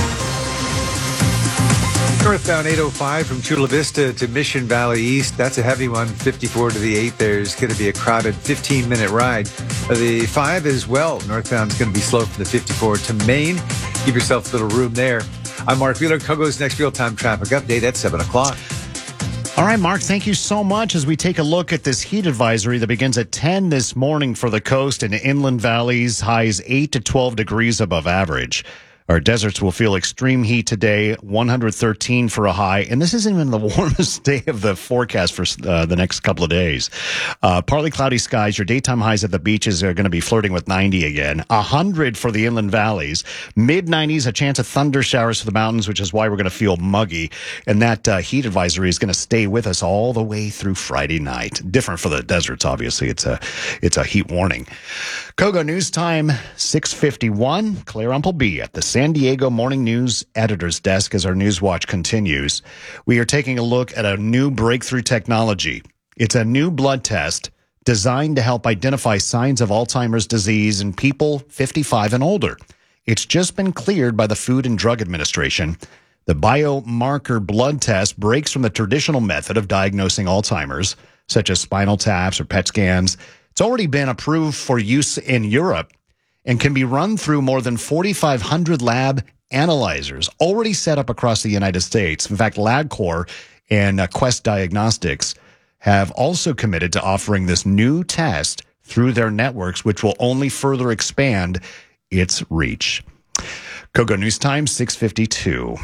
Northbound 805 from Chula Vista to Mission Valley East. That's a heavy one. 54 to the 8. There's going to be a crowded 15-minute ride. The 5 as well. Northbound is going to be slow from the 54 to Maine. Give yourself a little room there. I'm Mark Wheeler. Kogo's next real-time traffic update at 7 o'clock. All right, Mark, thank you so much as we take a look at this heat advisory that begins at 10 this morning for the coast and inland valleys, highs 8 to 12 degrees above average. Our deserts will feel extreme heat today, 113 for a high, and this isn't even the warmest day of the forecast for the next couple of days. Partly cloudy skies. Your daytime highs at the beaches are going to be flirting with 90 again. 100 for the inland valleys. Mid-90s, a chance of thunder showers for the mountains, which is why we're going to feel muggy. And that heat advisory is going to stay with us all the way through Friday night. Different for the deserts, obviously. It's a heat warning. Kogo News Time, 6:51. Claire Umpleby at the San Diego Morning News editor's desk as our News Watch continues. We are taking a look at a new breakthrough technology. It's a new blood test designed to help identify signs of Alzheimer's disease in people 55 and older. It's just been cleared by the Food and Drug Administration. The biomarker blood test breaks from the traditional method of diagnosing Alzheimer's, such as spinal taps or PET scans. It's already been approved for use in Europe and can be run through more than 4,500 lab analyzers already set up across the United States. In fact, LabCorp and Quest Diagnostics have also committed to offering this new test through their networks, which will only further expand its reach. Kogo News Time, 6:52.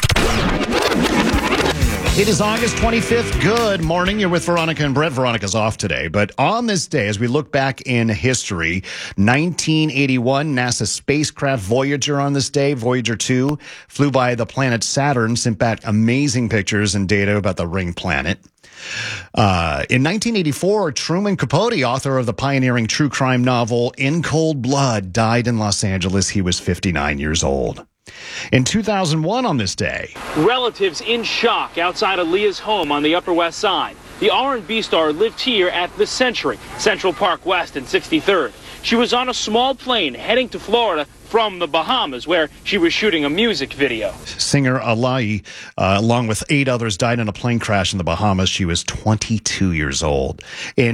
It is August 25th. Good morning. You're with Veronica and Brett. Veronica's off today. But on this day, as we look back in history, 1981, NASA spacecraft Voyager on this day, Voyager 2, flew by the planet Saturn, sent back amazing pictures and data about the ring planet. In 1984, Truman Capote, author of the pioneering true crime novel In Cold Blood, died in Los Angeles. He was 59 years old. In 2001 on this day, relatives in shock outside Aaliyah's home on the Upper West Side. The R&B star lived here at the Century, Central Park West and 63rd. She was on a small plane heading to Florida from the Bahamas, where she was shooting a music video. Singer Aaliyah, along with 8 others, died in a plane crash in the Bahamas. She was 22 years old. In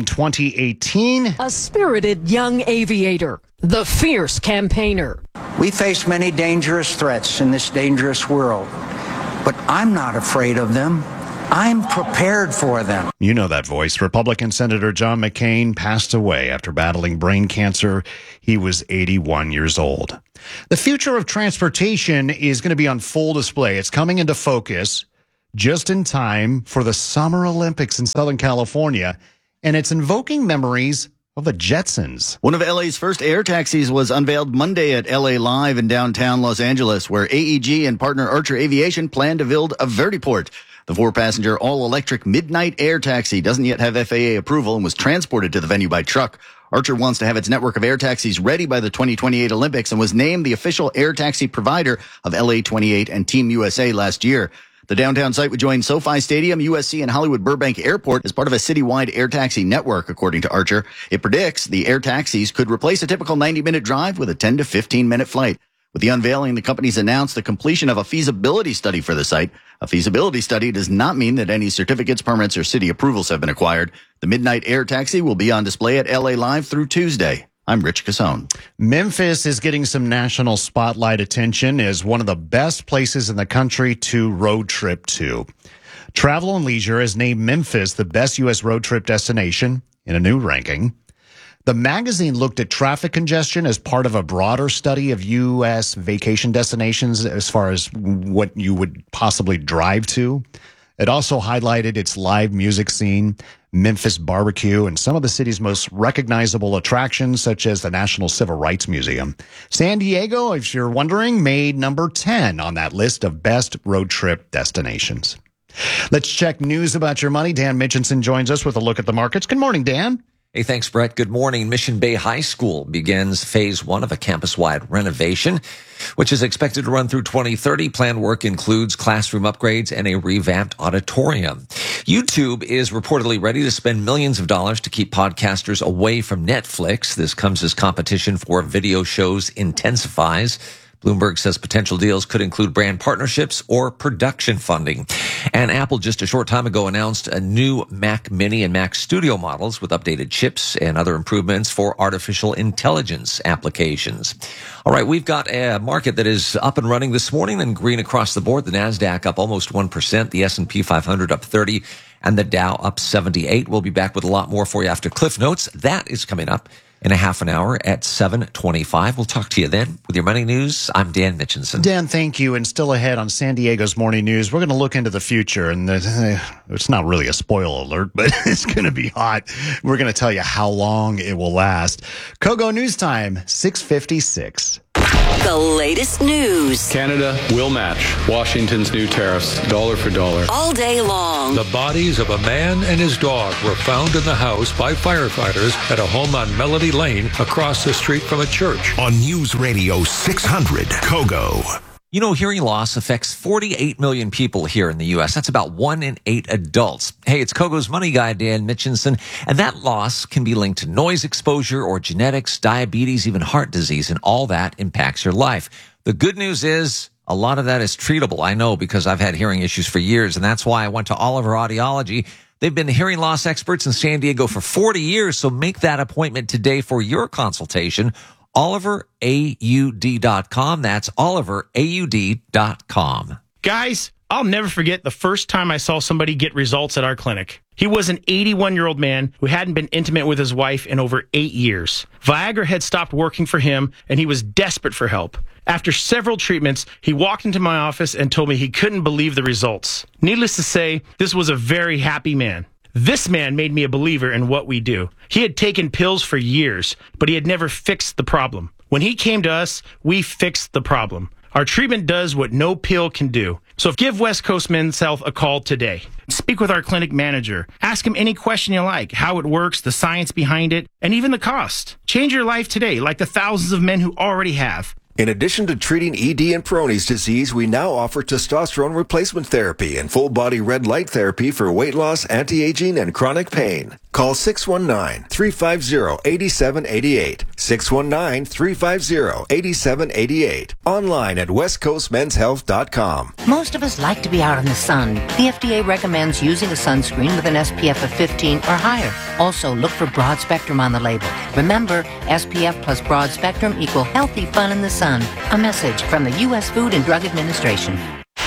2018, a spirited young aviator, the fierce campaigner. We face many dangerous threats in this dangerous world, but I'm not afraid of them. I'm prepared for them. You know that voice. Republican Senator John McCain passed away after battling brain cancer. He was 81 years old. The future of transportation is going to be on full display. It's coming into focus just in time for the Summer Olympics in Southern California, and it's invoking memories of the Jetsons. One of LA's first air taxis was unveiled Monday at LA Live in downtown Los Angeles, where AEG and partner Archer Aviation plan to build a vertiport. The 4-passenger all-electric Midnight Air Taxi doesn't yet have FAA approval and was transported to the venue by truck. Archer wants to have its network of air taxis ready by the 2028 Olympics and was named the official air taxi provider of LA28 and Team USA last year. The downtown site would join SoFi Stadium, USC, and Hollywood Burbank Airport as part of a citywide air taxi network, according to Archer. It predicts the air taxis could replace a typical 90-minute drive with a 10 to 15-minute flight. With the unveiling, the company's announced the completion of a feasibility study for the site. A feasibility study does not mean that any certificates, permits, or city approvals have been acquired. The Midnight Air Taxi will be on display at LA Live through Tuesday. I'm Rich Cassone. Memphis is getting some national spotlight attention as one of the best places in the country to road trip to. Travel and Leisure has named Memphis the best U.S. road trip destination in a new ranking. The magazine looked at traffic congestion as part of a broader study of U.S. vacation destinations as far as what you would possibly drive to. It also highlighted its live music scene, Memphis barbecue, and some of the city's most recognizable attractions, such as the National Civil Rights Museum. San Diego, if you're wondering, made number 10 on that list of best road trip destinations. Let's check news about your money. Dan Mitchinson joins us with a look at the markets. Good morning, Dan. Hey, thanks, Brett. Good morning. Mission Bay High School begins phase 1 of a campus-wide renovation, which is expected to run through 2030. Planned work includes classroom upgrades and a revamped auditorium. YouTube is reportedly ready to spend millions of dollars to keep podcasters away from Netflix. This comes as competition for video shows intensifies. Bloomberg says potential deals could include brand partnerships or production funding. And Apple just a short time ago announced a new Mac Mini and Mac Studio models with updated chips and other improvements for artificial intelligence applications. All right, we've got a market that is up and running this morning and green across the board. The NASDAQ up almost 1%, the S&P 500 up 30, and the Dow up 78. We'll be back with a lot more for you after Cliff Notes. That is coming up in a half an hour at 7:25. We'll talk to you then with your money news. I'm Dan Mitchinson. Dan, thank you. And still ahead on San Diego's Morning News, we're going to look into the future. And it's not really a spoil alert, but it's going to be hot. We're going to tell you how long it will last. Kogo News Time, 6:56. The latest news. Canada will match Washington's new tariffs, dollar for dollar. All day long. The bodies of a man and his dog were found in the house by firefighters at a home on Melody Lane across the street from a church. On News Radio 600, Kogo. You know, hearing loss affects 48 million people here in the U.S. That's about 1 in 8 adults. Hey, it's Kogo's money guy, Dan Mitchinson, and that loss can be linked to noise exposure or genetics, diabetes, even heart disease, and all that impacts your life. The good news is a lot of that is treatable. I know because I've had hearing issues for years, and that's why I went to Oliver Audiology. They've been hearing loss experts in San Diego for 40 years, so make that appointment today for your consultation. OliverAUD.com. That's OliverAUD.com. Guys, I'll never forget the first time I saw somebody get results at our clinic. He was an 81-year-old man who hadn't been intimate with his wife in over 8 years. Viagra had stopped working for him, and he was desperate for help. After several treatments, he walked into my office and told me he couldn't believe the results. Needless to say, this was a very happy man. This man made me a believer in what we do. He had taken pills for years, but he had never fixed the problem. When he came to us, we fixed the problem. Our treatment does what no pill can do. So give West Coast Men's Health a call today. Speak with our clinic manager. Ask him any question you like, how it works, the science behind it, and even the cost. Change your life today like the thousands of men who already have. In addition to treating ED and Peyronie's disease, we now offer testosterone replacement therapy and full-body red light therapy for weight loss, anti-aging, and chronic pain. Call 619-350-8788. 619-350-8788. Online at westcoastmenshealth.com. Most of us like to be out in the sun. The FDA recommends using a sunscreen with an SPF of 15 or higher. Also, look for broad spectrum on the label. Remember, SPF plus broad spectrum equal healthy fun in the sun. A message from the U.S. Food and Drug Administration.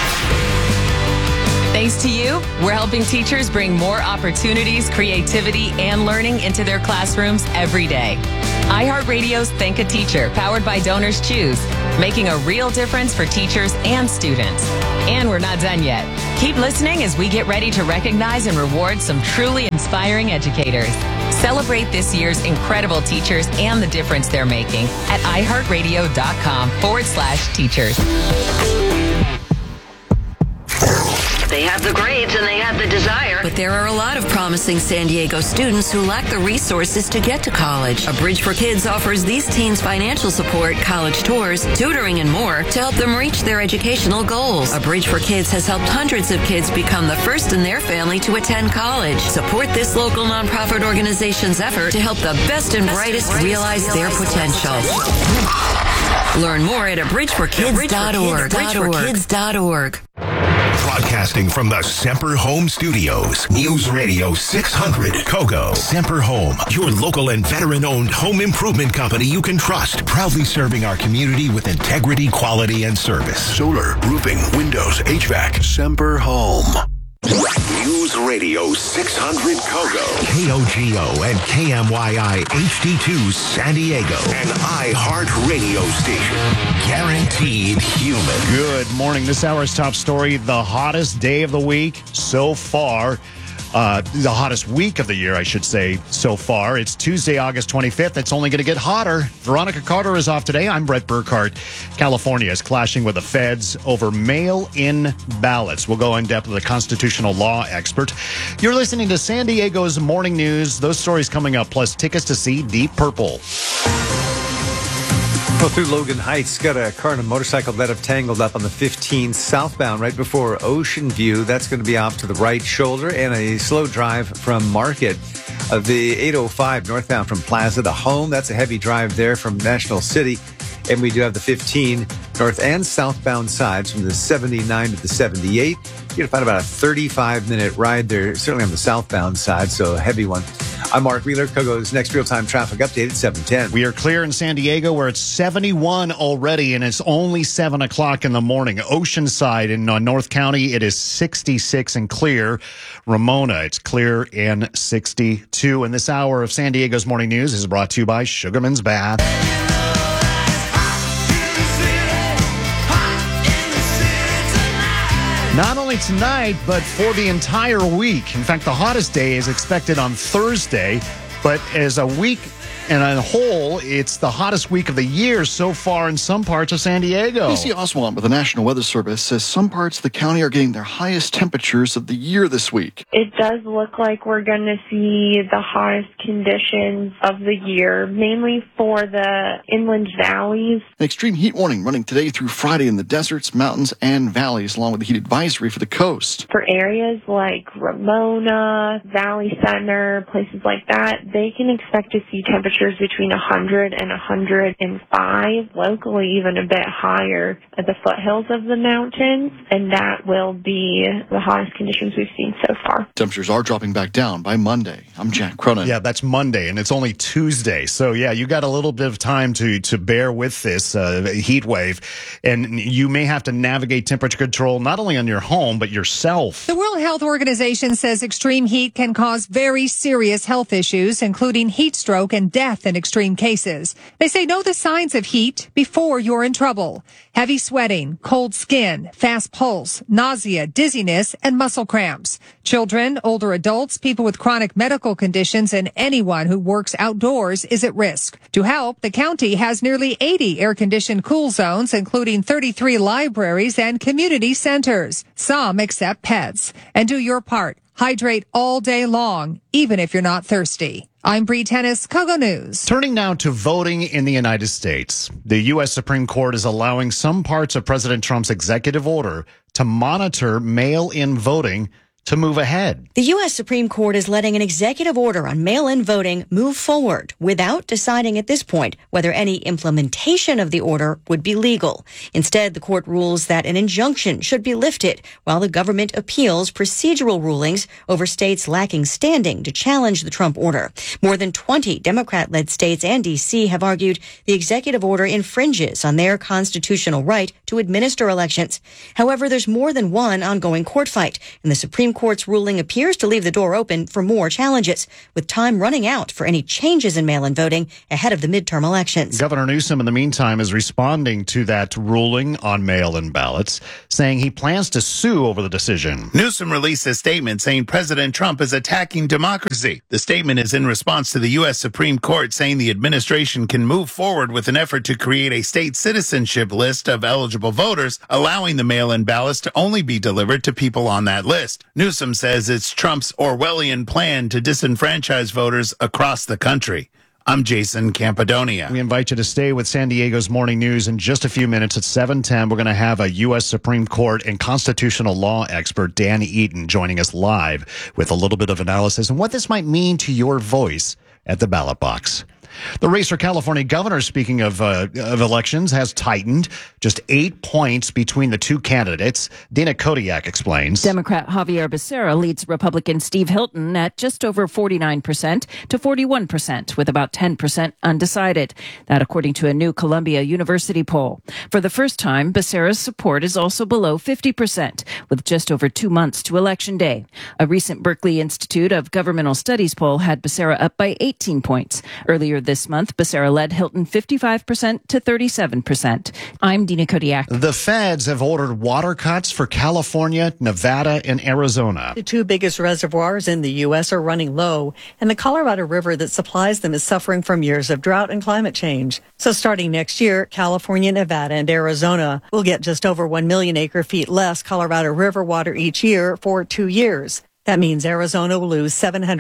Thanks to you, we're helping teachers bring more opportunities, creativity, and learning into their classrooms every day. iHeartRadio's Thank a Teacher, powered by Donors Choose, making a real difference for teachers and students. And we're not done yet. Keep listening as we get ready to recognize and reward some truly inspiring educators. Celebrate this year's incredible teachers and the difference they're making at iHeartRadio.com/teachers. They have the grades and they have the desire. But there are a lot of promising San Diego students who lack the resources to get to college. A Bridge for Kids offers these teens financial support, college tours, tutoring, and more to help them reach their educational goals. A Bridge for Kids has helped hundreds of kids become the first in their family to attend college. Support this local nonprofit organization's effort to help the best and brightest realize their potential. Learn more at abridgeforkids.org. Bridgeforkids.org. Broadcasting from the Semper Home Studios. News Radio 600 Kogo. Semper Home, your local and veteran-owned home improvement company you can trust. Proudly serving our community with integrity, quality, and service. Solar, roofing, windows, HVAC. Semper Home. News Radio 600 Kogo. KOGO and KMYI HD2 San Diego. An iHeart radio station. Guaranteed human. Good morning. This hour's top story, the hottest day of the week so far. The hottest week of the year, I should say, so far. It's Tuesday, August 25th. It's only going to get hotter. Veronica Carter is off today. I'm Brett Burkhardt. California is clashing with the feds over mail-in ballots. We'll go in depth with a constitutional law expert. You're listening to San Diego's Morning News. Those stories coming up, plus tickets to see Deep Purple. Well, through Logan Heights, got a car and a motorcycle that have tangled up on the 15 southbound right before Ocean View. That's going to be off to the right shoulder, and a slow drive from Market. The 805 northbound from Plaza to Home. That's a heavy drive there from National City. And we do have the 15 north and southbound sides from the 79 to the 78. You're going to find about a 35-minute ride there, certainly on the southbound side, so a heavy one. I'm Mark Wheeler. Kogo's next real-time traffic update at 7:10. We are clear in San Diego where it's 71 already, and it's only 7 o'clock in the morning. Oceanside in North County, it is 66 and clear. Ramona, it's clear and 62. And this hour of San Diego's Morning News is brought to you by Sugarman's Bath. Not only tonight, but for the entire week. In fact, the hottest day is expected on Thursday, but as a week and a whole, it's the hottest week of the year so far in some parts of San Diego. Casey Oswald with the National Weather Service says some parts of the county are getting their highest temperatures of the year this week. It does look like we're going to see the hottest conditions of the year, mainly for the inland valleys. An extreme heat warning running today through Friday in the deserts, mountains, and valleys, along with the heat advisory for the coast. For areas like Ramona, Valley Center, places like that, they can expect to see temperatures between 100 and 105, locally even a bit higher at the foothills of the mountains, and that will be the hottest conditions we've seen so far. Temperatures are dropping back down by Monday. I'm Jack Cronin. Yeah, that's Monday, and it's only Tuesday. So, yeah, you got a little bit of time to bear with this heat wave, and you may have to navigate temperature control not only on your home, but yourself. The World Health Organization says extreme heat can cause very serious health issues, including heat stroke and death in extreme cases. They say know the signs of heat before you're in trouble. Heavy sweating, cold skin, fast pulse, nausea, dizziness, and muscle cramps. Children, older adults, people with chronic medical conditions, and anyone who works outdoors is at risk. To help, the county has nearly 80 air-conditioned cool zones, including 33 libraries and community centers. Some accept pets. And do your part. Hydrate all day long, even if you're not thirsty. I'm Bree Tennis, Kogo News. Turning now to voting in the United States. The U.S. Supreme Court is allowing some parts of President Trump's executive order to monitor mail-in voting to move ahead. The U.S. Supreme Court is letting an executive order on mail-in voting move forward without deciding at this point whether any implementation of the order would be legal. Instead, the court rules that an injunction should be lifted while the government appeals procedural rulings over states lacking standing to challenge the Trump order. More than 20 Democrat-led states and D.C. have argued the executive order infringes on their constitutional right to administer elections. However, there's more than one ongoing court fight, and the Supreme Court's ruling appears to leave the door open for more challenges, with time running out for any changes in mail-in voting ahead of the midterm elections. Governor Newsom, in the meantime, is responding to that ruling on mail-in ballots, saying he plans to sue over the decision. Newsom released a statement saying President Trump is attacking democracy. The statement is in response to the U.S. Supreme Court saying the administration can move forward with an effort to create a state citizenship list of eligible voters, allowing the mail-in ballots to only be delivered to people on that list. Newsom says it's Trump's Orwellian plan to disenfranchise voters across the country. I'm Jason Campidonia. We invite you to stay with San Diego's Morning News. In just a few minutes at 7:10, we're going to have a U.S. Supreme Court and constitutional law expert, Dan Eaton, joining us live with a little bit of analysis and what this might mean to your voice at the ballot box. The race for California governor, speaking of elections, has tightened. Just 8 points between the two candidates. Dina Kodiak explains. Democrat Javier Becerra leads Republican Steve Hilton at just over 49% to 41%, with about 10% undecided. That according to a new Columbia University poll. For the first time, Becerra's support is also below 50%, with just over 2 months to Election Day. A recent Berkeley Institute of Governmental Studies poll had Becerra up by 18 points. Earlier this month, Becerra led Hilton 55% to 37%. I'm Dina Kodiak. The feds have ordered water cuts for California, Nevada, and Arizona. The two biggest reservoirs in the U.S. are running low, and the Colorado River that supplies them is suffering from years of drought and climate change. So starting next year, California, Nevada, and Arizona will get just over 1 million acre-feet less Colorado River water each year for 2 years. That means Arizona will lose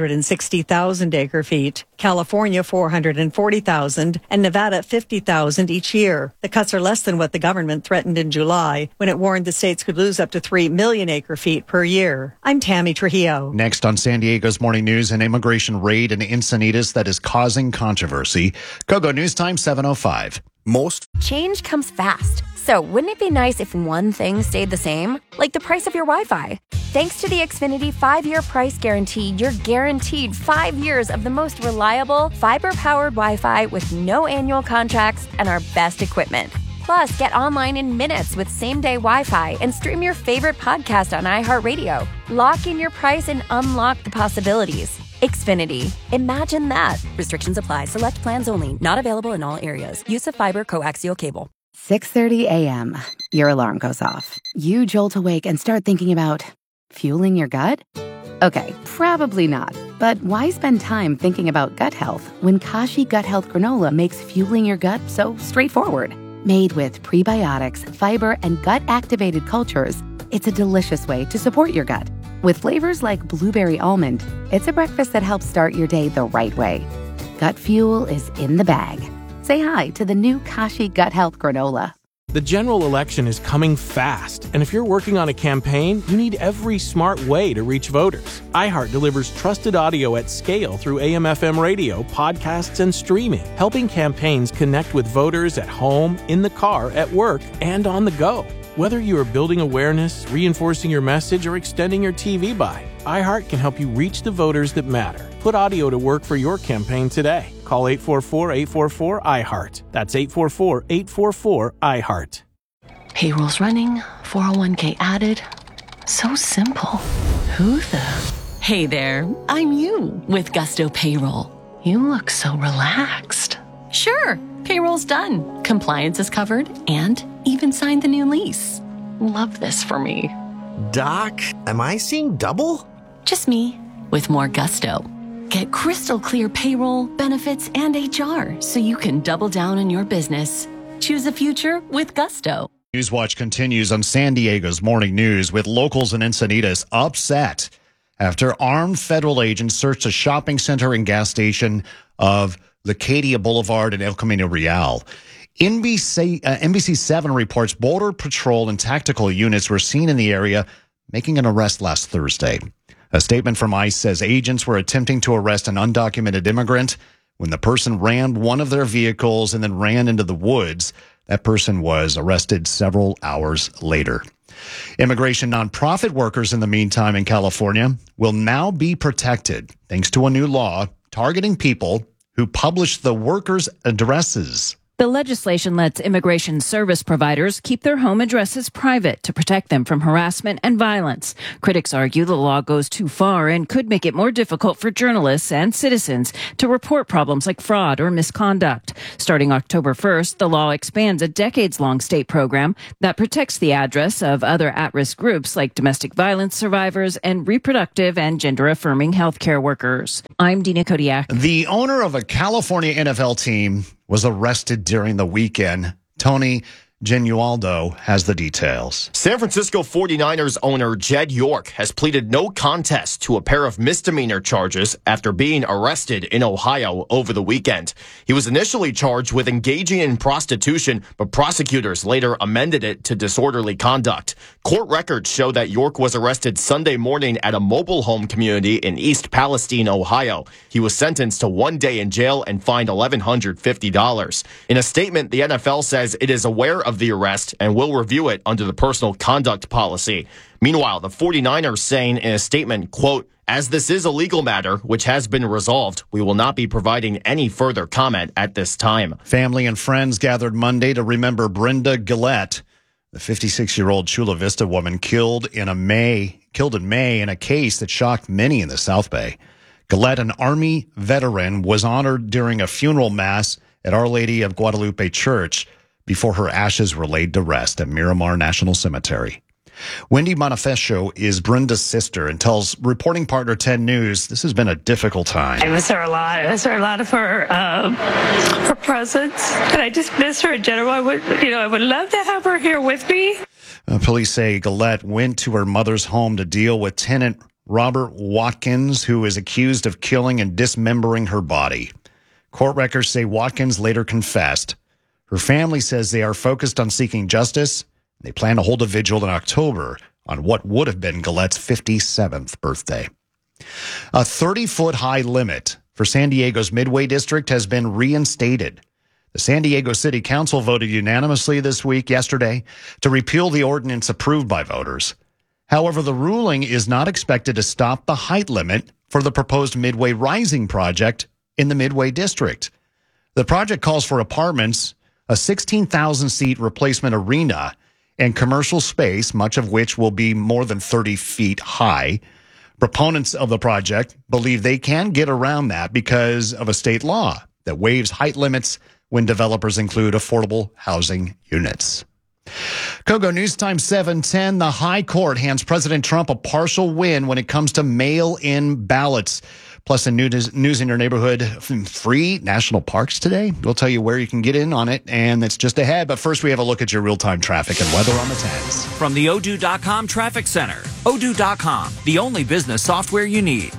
760,000 acre-feet, California 440,000, and Nevada 50,000 each year. The cuts are less than what the government threatened in July when it warned the states could lose up to 3 million acre-feet per year. I'm Tammy Trujillo. Next on San Diego's Morning News, an immigration raid in Encinitas that is causing controversy. Kogo News Time 7:05. Most change comes fast. So wouldn't it be nice if one thing stayed the same? Like the price of your Wi-Fi. Thanks to the Xfinity 5-year price guarantee, you're guaranteed 5 years of the most reliable, fiber-powered Wi-Fi with no annual contracts and our best equipment. Plus, get online in minutes with same-day Wi-Fi and stream your favorite podcast on iHeartRadio. Lock in your price and unlock the possibilities. Xfinity. Imagine that. Restrictions apply. Select plans only. Not available in all areas. Use of fiber coaxial cable. 6:30 a.m. Your alarm goes off. You jolt awake and start thinking about fueling your gut? Okay, probably not. But why spend time thinking about gut health when Kashi Gut Health Granola makes fueling your gut so straightforward? Made with prebiotics, fiber, and gut-activated cultures, it's a delicious way to support your gut. With flavors like blueberry almond, it's a breakfast that helps start your day the right way. Gut fuel is in the bag. Say hi to the new Kashi Gut Health Granola. The general election is coming fast, and if you're working on a campaign, you need every smart way to reach voters. iHeart delivers trusted audio at scale through AM/FM radio, podcasts, and streaming, helping campaigns connect with voters at home, in the car, at work, and on the go. Whether you are building awareness, reinforcing your message, or extending your TV buy, iHeart can help you reach the voters that matter. Put audio to work for your campaign today. Call 844-844-iHeart. That's 844-844-iHeart. Payroll's running, 401k added. So simple. Who the? Hey there, I'm you with Gusto Payroll. You look so relaxed. Sure, payroll's done. Compliance is covered and even signed the new lease. Love this for me. Doc, am I seeing double? Just me with more gusto. Get crystal clear payroll, benefits, and HR so you can double down on your business. Choose a future with Gusto. Newswatch continues on San Diego's Morning News with locals in Encinitas upset after armed federal agents searched a shopping center and gas station of Leucadia Boulevard in El Camino Real. NBC7 reports Border Patrol and tactical units were seen in the area making an arrest last Thursday. A statement from ICE says agents were attempting to arrest an undocumented immigrant when the person rammed one of their vehicles and then ran into the woods. That person was arrested several hours later. Immigration nonprofit workers in the meantime in California will now be protected thanks to a new law targeting people who publish the workers' addresses. The legislation lets immigration service providers keep their home addresses private to protect them from harassment and violence. Critics argue the law goes too far and could make it more difficult for journalists and citizens to report problems like fraud or misconduct. Starting October 1st, the law expands a decades-long state program that protects the address of other at-risk groups like domestic violence survivors and reproductive and gender-affirming healthcare workers. I'm Dina Kodiak. The owner of a California NFL team was arrested during the weekend. Tony Genualdo has the details. San Francisco 49ers owner Jed York has pleaded no contest to a pair of misdemeanor charges after being arrested in Ohio over the weekend. He was initially charged with engaging in prostitution, but prosecutors later amended it to disorderly conduct. Court records show that York was arrested Sunday morning at a mobile home community in East Palestine, Ohio. He was sentenced to 1 day in jail and fined $1,150. In a statement, the NFL says it is aware of the arrest and will review it under the personal conduct policy. Meanwhile, the 49ers saying in a statement, quote, "As this is a legal matter which has been resolved, we will not be providing any further comment at this time." Family and friends gathered Monday to remember Brenda Gillette, the 56-year-old Chula Vista woman killed in May in a case that shocked many in the South Bay. Gillette, an Army veteran, was honored during a funeral mass at Our Lady of Guadalupe Church before her ashes were laid to rest at Miramar National Cemetery. Wendy Montefiore is Brenda's sister and tells reporting partner 10 News this has been a difficult time. I miss her a lot. I miss her a lot of her presence, and I just miss her in general. I would love to have her here with me. Police say Gillette went to her mother's home to deal with tenant Robert Watkins, who is accused of killing and dismembering her body. Court records say Watkins later confessed. Her family says they are focused on seeking justice. They plan to hold a vigil in October on what would have been Gillette's 57th birthday. A 30-foot high limit for San Diego's Midway District has been reinstated. The San Diego City Council voted unanimously yesterday, to repeal the ordinance approved by voters. However, the ruling is not expected to stop the height limit for the proposed Midway Rising project in the Midway District. The project calls for apartments, a 16,000-seat replacement arena, and commercial space, much of which will be more than 30 feet high. Proponents of the project believe they can get around that because of a state law that waives height limits when developers include affordable housing units. Kogo News Time 7:10. The High Court hands President Trump a partial win when it comes to mail-in ballots. Plus, in news in your neighborhood, free national parks today. We'll tell you where you can get in on it, and it's just ahead. But first, we have a look at your real-time traffic and weather on the 10s. From the Odoo.com Traffic Center. Odoo.com, the only business software you need.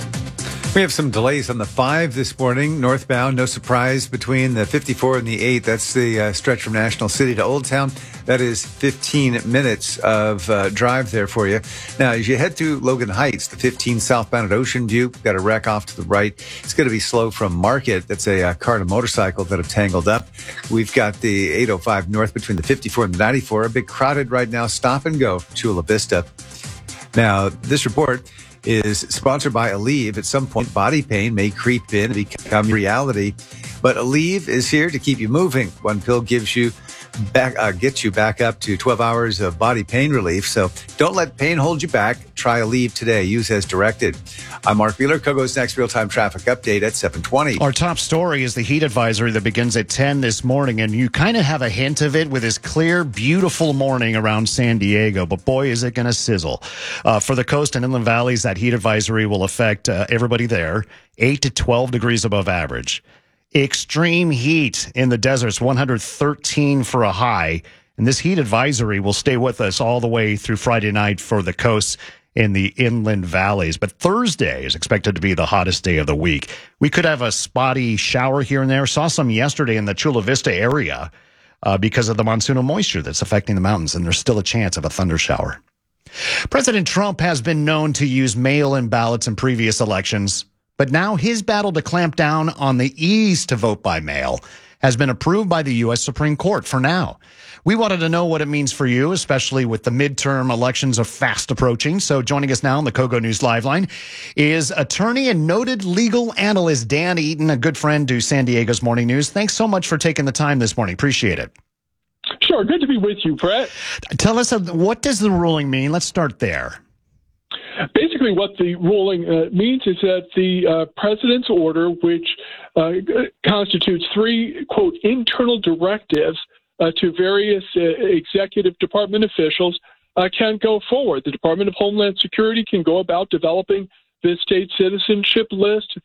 We have some delays on the 5 this morning. Northbound, no surprise, between the 54 and the 8. That's the stretch from National City to Old Town. That is 15 minutes of drive there for you. Now, as you head through Logan Heights, the 15 southbound at Ocean View, got a wreck off to the right. It's going to be slow from Market. That's a car and a motorcycle that have tangled up. We've got the 805 north between the 54 and the 94. A bit crowded right now. Stop and go from Chula Vista. Now, this report is sponsored by Aleve. At some point, body pain may creep in and become reality, but Aleve is here to keep you moving. One pill gets you back up to 12 hours of body pain relief. So don't let pain hold you back. Try Aleve today. Use as directed. I'm Mark Wheeler. Kogo's next real-time traffic update at 7:20. Our top story is the heat advisory that begins at 10 this morning, and you kind of have a hint of it with this clear, beautiful morning around San Diego, but boy, is it going to sizzle. For the coast and inland valleys, that heat advisory will affect everybody there, 8 to 12 degrees above average. Extreme heat in the deserts, 113 for a high. And this heat advisory will stay with us all the way through Friday night for the coast in the inland valleys. But Thursday is expected to be the hottest day of the week. We could have a spotty shower here and there. Saw some yesterday in the Chula Vista area because of the monsoonal moisture that's affecting the mountains, and there's still a chance of a thunder shower. President Trump has been known to use mail-in ballots in previous elections, but now his battle to clamp down on the ease to vote by mail has been approved by the U.S. Supreme Court for now. We wanted to know what it means for you, especially with the midterm elections are fast approaching. So joining us now on the KOGO News Live Line is attorney and noted legal analyst Dan Eaton, a good friend to San Diego's Morning News. Thanks so much for taking the time this morning. Appreciate it. Sure. Good to be with you, Brett. Tell us, what does the ruling mean? Let's start there. Basically, what the ruling means is that the president's order, which constitutes three, quote, internal directives to various executive department officials, can go forward. The Department of Homeland Security can go about developing the state citizenship list.